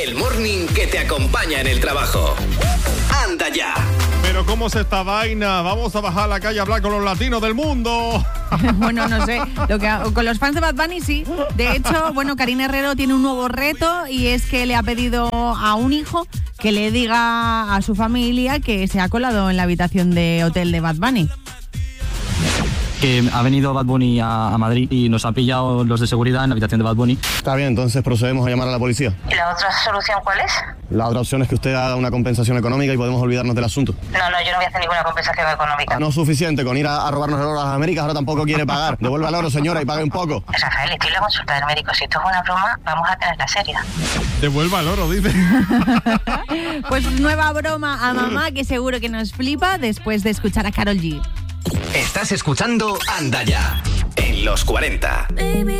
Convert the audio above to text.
El morning que te acompaña en el trabajo. Anda ya. Pero ¿cómo es esta vaina? Vamos a bajar a la calle a hablar con los latinos del mundo. Bueno, no sé. Con los fans de Bad Bunny sí. De hecho, bueno, Karina Herrero tiene un nuevo reto y es que le ha pedido a un hijo que le diga a su familia que se ha colado en la habitación de hotel de Bad Bunny. Que ha venido Bad Bunny a Madrid y nos ha pillado los de seguridad en la habitación de Bad Bunny. Está bien, entonces procedemos a llamar a la policía. ¿Y la otra solución cuál es? La otra opción es que usted haga una compensación económica y podemos olvidarnos del asunto. No, yo no voy a hacer ninguna compensación económica. No es suficiente con ir a robarnos el oro a las Américas, ahora tampoco quiere pagar. Devuelva el oro, señora, y pague un poco. Rafael, estoy en la consulta del médico. Si esto es una broma, vamos a tenerla seria. Devuelva el oro, dice. Pues nueva broma a mamá que seguro que nos flipa después de escuchar a Karol G. Estás escuchando Anda ya en los 40.